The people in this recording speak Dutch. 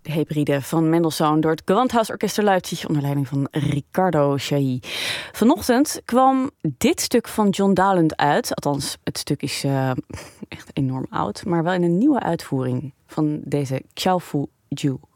De Hebride van Mendelssohn door het Gewandhaus Orchester Leipzig onder leiding van Riccardo Chailly. Vanochtend kwam dit stuk van John Dowland uit. Althans, het stuk is echt enorm oud, maar wel in een nieuwe uitvoering van deze Xiao Fu Ju.